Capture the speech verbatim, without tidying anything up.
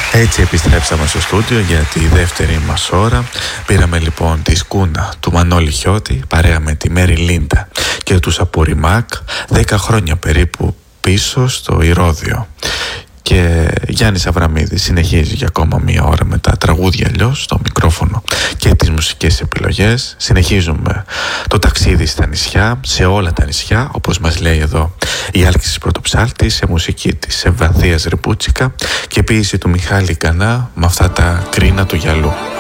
Έτσι επιστρέψαμε στο στούντιο για τη δεύτερη μας ώρα. Πήραμε λοιπόν τη σκούνα του Μανώλη Χιώτη παρέα με τη Μέρι Λίντα και τους Αποριμάκ, δέκα χρόνια περίπου πίσω στο Ηρώδειο. Και Γιάννης Αβραμίδης συνεχίζει για ακόμα μία ώρα με τα τραγούδια αλλιώς στο μικρόφωνο και τις μουσικές επιλογές. Συνεχίζουμε το ταξίδι στα νησιά, σε όλα τα νησιά, όπως μας λέει εδώ η Άλκησης Πρωτοψάλτη, σε μουσική της Ευανθίας Ρεπούτσικα και ποίηση του Μιχάλη Κανά με αυτά τα κρίνα του γυαλού.